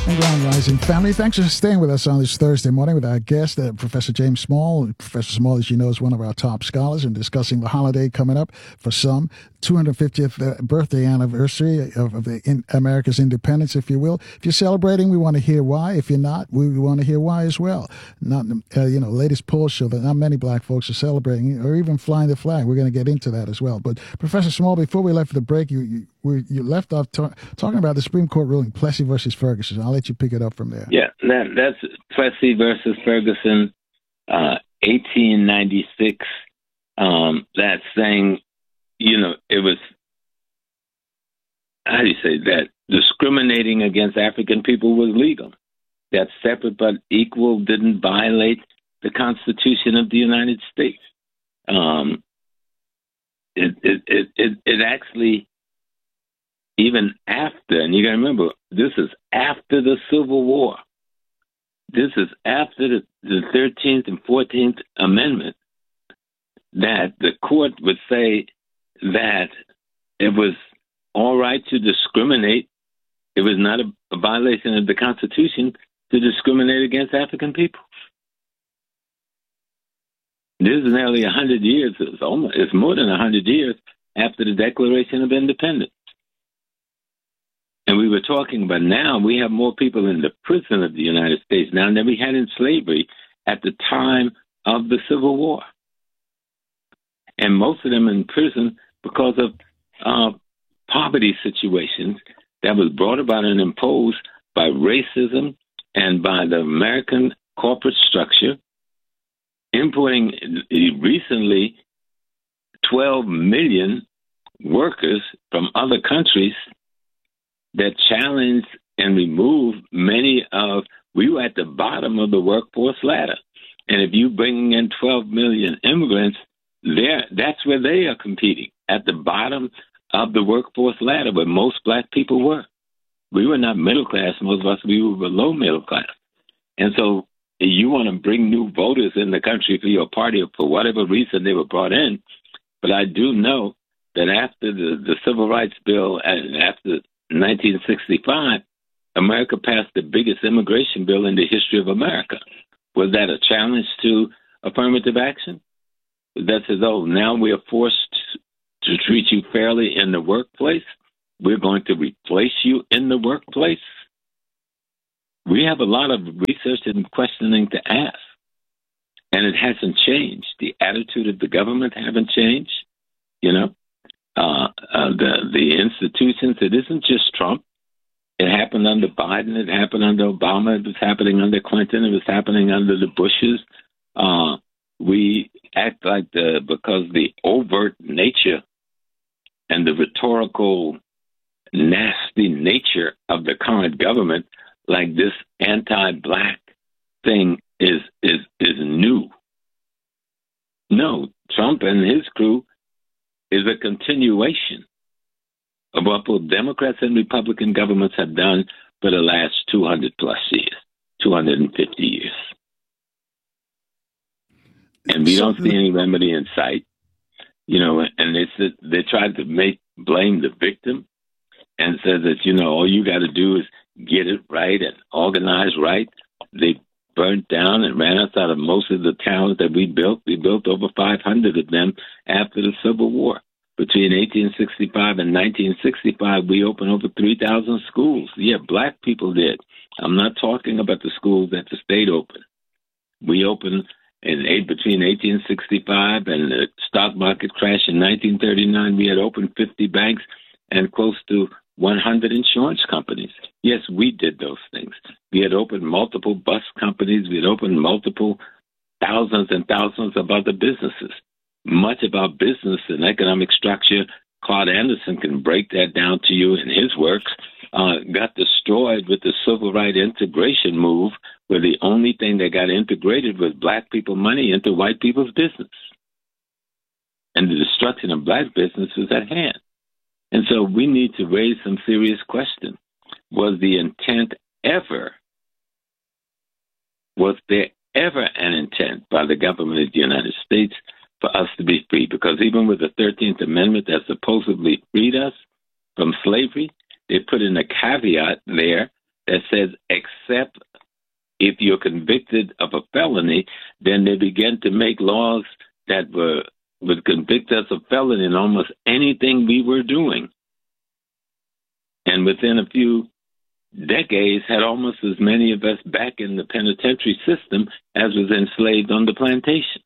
And Ground Rising family, thanks for staying with us on this Thursday morning with our guest, Professor James Small. Professor Small, as you know, is one of our top scholars in discussing the holiday coming up for some, 250th birthday anniversary of America's independence, if you will. If you're celebrating, we want to hear why. If you're not, we want to hear why as well. Not, latest polls show that not many black folks are celebrating or even flying the flag. We're going to get into that as well. But Professor Small, before we left for the break, you left off talking about the Supreme Court ruling Plessy versus Ferguson. I'll let you pick it up from there. Yeah, that's Plessy versus Ferguson, 1896. That saying, it was, how do you say that? Discriminating against African people was legal. That separate but equal didn't violate the Constitution of the United States. It actually, even after, and you got to remember, this is after the Civil War. This is after the 13th and 14th Amendment, that the court would say that it was all right to discriminate. It was not a violation of the Constitution to discriminate against African people. This is nearly 100 years. It's more than 100 years after the Declaration of Independence. And we were talking about now we have more people in the prison of the United States now than we had in slavery at the time of the Civil War. And most of them in prison because of poverty situations that was brought about and imposed by racism and by the American corporate structure, importing recently 12 million workers from other countries that challenged and removed we were at the bottom of the workforce ladder. And if you bring in 12 million immigrants, that's where they are competing, at the bottom of the workforce ladder, where most black people were. We were not middle class, most of us, we were below middle class. And so you want to bring new voters in the country for your party or for whatever reason they were brought in. But I do know that after the Civil Rights Bill and after 1965, America passed the biggest immigration bill in the history of America. Was that a challenge to affirmative action? That says, now we are forced to treat you fairly in the workplace. We're going to replace you in the workplace. We have a lot of research and questioning to ask, and it hasn't changed. The attitude of the government haven't changed. The institutions. It isn't just Trump. It happened under Biden. It happened under Obama. It was happening under Clinton. It was happening under the Bushes. We act like because the overt nature and the rhetorical, nasty nature of the current government, like this anti-black thing is new. No, Trump and his crew is a continuation of what both Democrats and Republican governments have done for the last 200 plus years, 250 years. And we don't see any remedy in sight, and they tried to blame the victim and said that, all you got to do is get it right and organize right. They burnt down and ran us out of most of the towns that we built. We built over 500 of them after the Civil War. Between 1865 and 1965, we opened over 3,000 schools. Yeah, black people did. I'm not talking about the schools that the state opened. We opened between 1865 and the stock market crash in 1939. We had opened 50 banks and close to 100 insurance companies. Yes, we did those things. We had opened multiple bus companies. We had opened multiple thousands and thousands of other businesses. Much of our business and economic structure, Claude Anderson can break that down to you in his works, got destroyed with the civil rights integration move, where the only thing that got integrated was black people money into white people's business. And the destruction of black business is at hand. And so we need to raise some serious questions. Was there ever an intent by the government of the United States for us to be free? Because even with the 13th Amendment that supposedly freed us from slavery, they put in a caveat there that says except if you're convicted of a felony, then they began to make laws that would convict us of felony in almost anything we were doing. And within a few decades, had almost as many of us back in the penitentiary system as was enslaved on the plantation.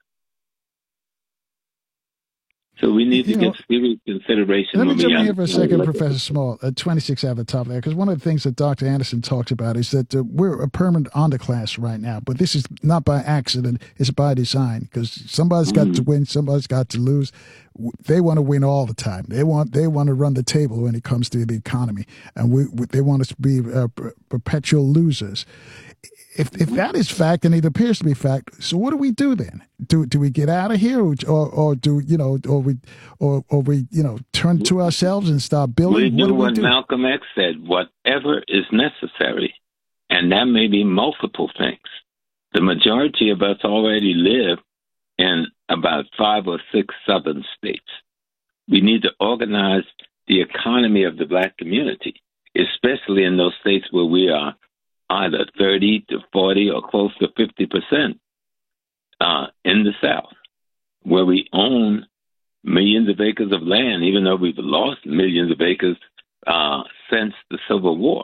So we need to get serious consideration. Let me jump in here for a second, Professor Small, 26 out of the top there, because one of the things that Dr. Anderson talked about is that we're a permanent underclass right now, but this is not by accident, it's by design, because somebody's got to win, somebody's got to lose. They want to win all the time. They want to run the table when it comes to the economy, and they want us to be perpetual losers. If that is fact, and it appears to be fact, so what do we do then? Do we get out of here, or do we turn to ourselves and start building? We do what Malcolm X said: whatever is necessary, and that may be multiple things. The majority of us already live in about 5 or 6 southern states. We need to organize the economy of the black community, especially in those states where we are either 30 to 40 or close to 50% in the South, where we own millions of acres of land, even though we've lost millions of acres since the Civil War.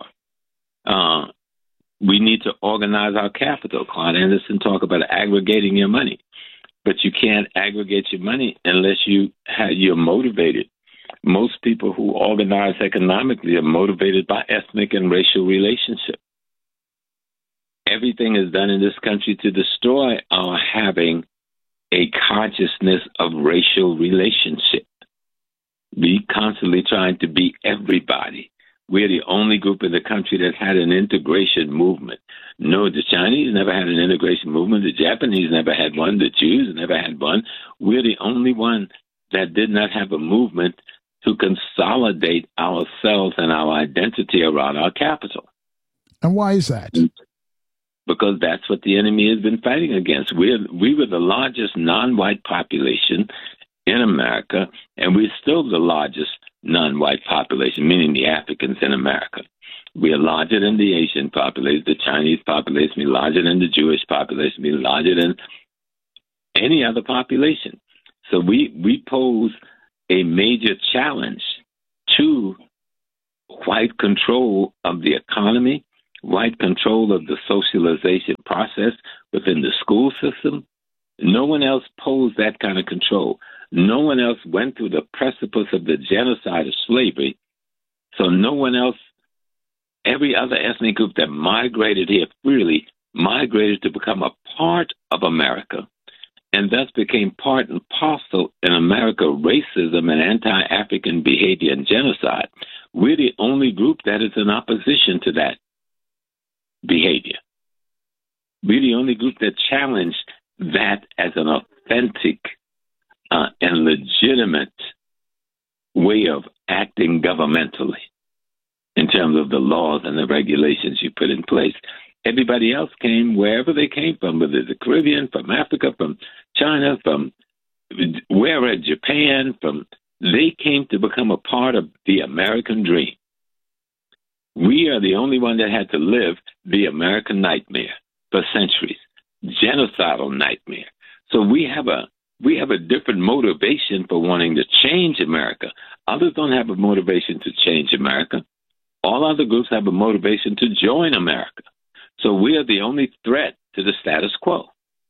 We need to organize our capital. Claude Anderson talked about aggregating your money, but you can't aggregate your money unless you're motivated. Most people who organize economically are motivated by ethnic and racial relationships. Everything is done in this country to destroy our having a consciousness of racial relationship. We constantly trying to be everybody. We're the only group in the country that had an integration movement. No, the Chinese never had an integration movement. The Japanese never had one. The Jews never had one. We're the only one that did not have a movement to consolidate ourselves and our identity around our capital. And why is that? Because that's what the enemy has been fighting against. We were the largest non-white population in America, and we're still the largest non-white population, meaning the Africans in America. We are larger than the Asian population, the Chinese population, we're larger than the Jewish population, we're larger than any other population. So we pose a major challenge to white control of the economy, white control of the socialization process within the school system. No one else posed that kind of control. No one else went through the precipice of the genocide of slavery. So no one else, every other ethnic group that migrated here freely, migrated to become a part of America, and thus became part and parcel in America racism and anti-African behavior and genocide. We're the only group that is in opposition to that behavior. We're the only group that challenged that as an authentic and legitimate way of acting governmentally in terms of the laws and the regulations you put in place. Everybody else came wherever they came from, whether the Caribbean, from Africa, from China, from wherever, Japan, they came to become a part of the American dream. We are the only one that had to live the American nightmare for centuries, genocidal nightmare. So we have a different motivation for wanting to change America. Others don't have a motivation to change America. All other groups have a motivation to join America. So we are the only threat to the status quo.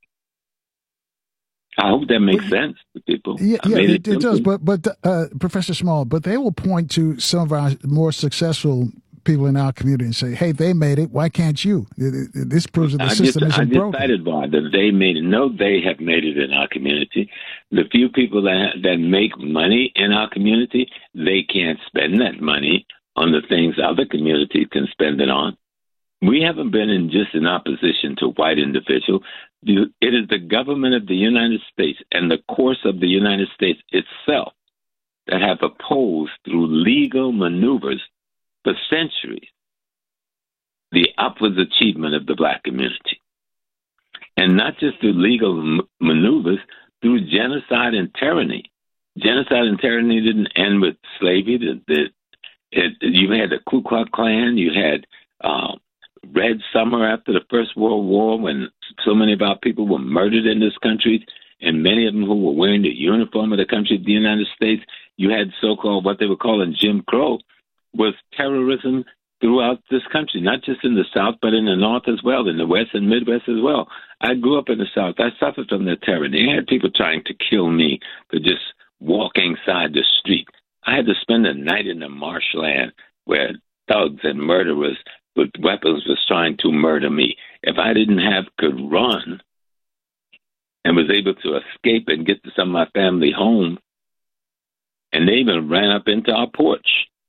I hope that makes sense to people. Yeah, it does. But Professor Small, but they will point to some of our more successful people in our community and say, hey, they made it. Why can't you? This proves that the system isn't broken. I just cited one that they made it. No, they have made it in our community. The few people that make money in our community, they can't spend that money on the things other communities can spend it on. We haven't been in opposition to white individuals. It is the government of the United States and the course of the United States itself that have opposed through legal maneuvers for centuries the upwards achievement of the black community. And not just through legal maneuvers, through genocide and tyranny. Genocide and tyranny didn't end with slavery. You had the Ku Klux Klan, you had red summer after the First World War when so many of our people were murdered in this country, and many of them who were wearing the uniform of the country of the United States, you had so-called what they were calling Jim Crow, was terrorism throughout this country, not just in the South, but in the North as well, in the West and Midwest as well. I grew up in the South. I suffered from the tyranny. I had people trying to kill me for just walking side the street. I had to spend a night in the marshland where thugs and murderers with weapons was trying to murder me. If I could run and was able to escape and get to some of my family home, and they even ran up into our porch.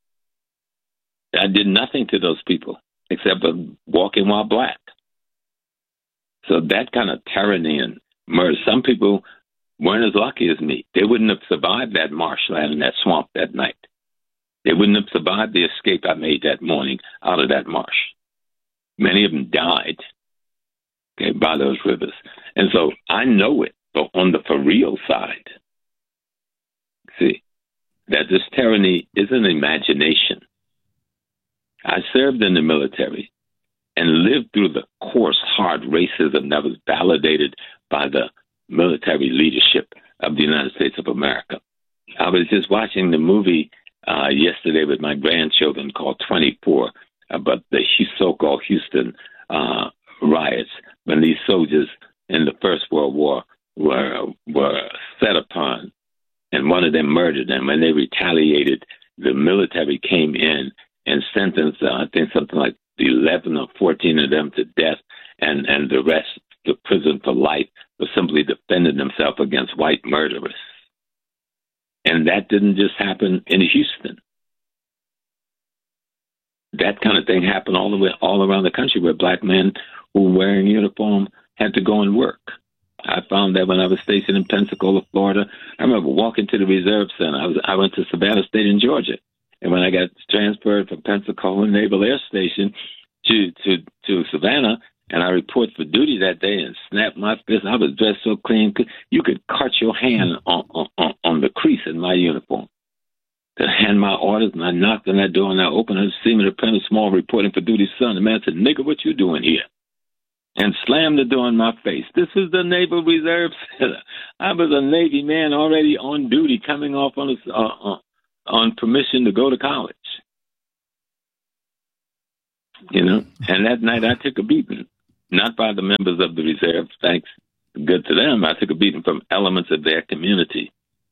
I did nothing to those people except for walking while black. So that kind of tyranny and murder, some people weren't as lucky as me. They wouldn't have survived that marshland and that swamp that night. They wouldn't have survived the escape I made that morning out of that marsh. Many of them died by those rivers. And so I know it, but on the for real side, see, that this tyranny is an imagination. I served in the military and lived through the coarse, hard racism that was validated by the military leadership of the United States of America. I was just watching the movie yesterday with my grandchildren called 24 about the so-called Houston riots when these soldiers in the First World War were set upon, and one of them murdered them. When they retaliated, the military came in and sentenced, I think, something like 11 or 14 of them to death, and the rest to prison for life for simply defending themselves against white murderers. And that didn't just happen in Houston. That kind of thing happened all around the country where black men who were wearing uniform had to go and work. I found that when I was stationed in Pensacola, Florida. I remember walking to the Reserve Center. I went to Savannah State in Georgia. And when I got transferred from Pensacola Naval Air Station to Savannah, and I report for duty that day and snapped my fist, I was dressed so clean, you could cut your hand on the crease in my uniform. To hand my orders, and I knocked on that door, and I opened it, Seaman Apprentice Small reporting for duty, son. The man said, "Nigga, what you doing here?" And slammed the door in my face. This is the Naval Reserve Center. I was a Navy man already on duty, coming off on permission to go to college. You know, and that night I took a beating, not by the members of the reserve, thanks, good to them. I took a beating from elements of their community.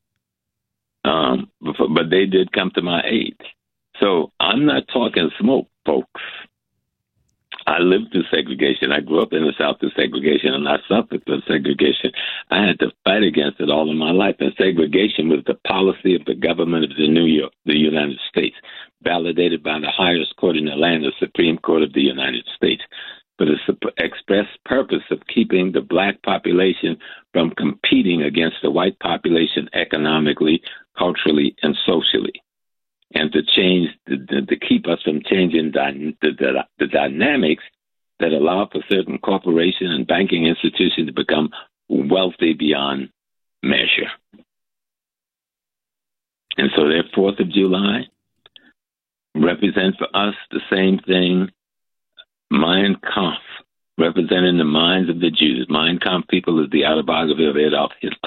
But they did come to my aid. So I'm not talking smoke, folks. I lived through segregation. I grew up in the South through segregation, and I suffered through segregation. I had to fight against it all of my life. And segregation was the policy of the government of the United States, validated by the highest court in the land, the Supreme Court of the United States, for the express purpose of keeping the black population from competing against the white population economically, culturally, and socially, and to change, to keep us from changing the dynamics that allow for certain corporations and banking institutions to become wealthy beyond measure. And so their 4th of July represents for us the same thing. Mein Kampf, representing the minds of the Jews. Mein Kampf, people, is the autobiography of Adolf Hitler.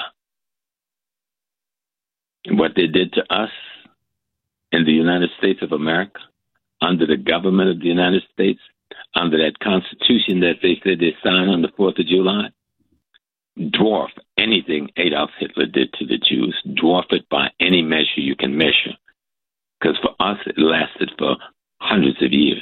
And what they did to us in the United States of America, under the government of the United States, under that Constitution that they said they signed on the 4th of July, dwarf anything Adolf Hitler did to the Jews, dwarf it by any measure you can measure. Because for us, it lasted for hundreds of years.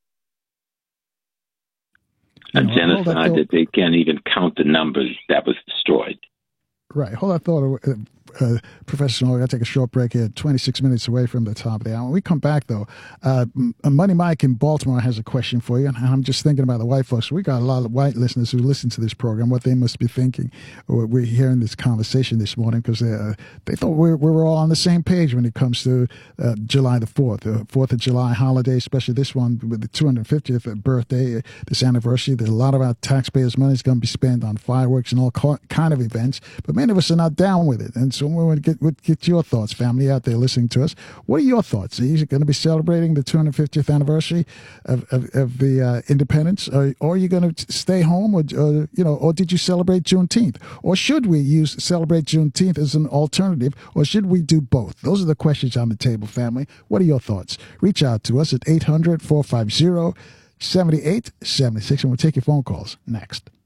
A genocide that they can't even count the numbers that was destroyed. Right. Hold that thought, Professor Small. We're going to take a short break here, 26 minutes away from the top of the hour. When we come back, though, Money Mike in Baltimore has a question for you. And I'm just thinking about the white folks. We got a lot of white listeners who listen to this program, what they must be thinking. We're hearing this conversation this morning because they thought we were all on the same page when it comes to July the 4th, the 4th of July holiday, especially this one with the 250th birthday, this anniversary. That a lot of our taxpayers' money is going to be spent on fireworks and all kind of events. But many of us are not down with it. And so we want to get your thoughts, family out there listening to us. What are your thoughts? Are you going to be celebrating the 250th anniversary of the independence, or are you going to stay home, or did you celebrate Juneteenth, or should we celebrate Juneteenth as an alternative, or should we do both? Those are the questions on the table, family. What are your thoughts? Reach out to us at 800-450-7876, and we'll take your phone calls next.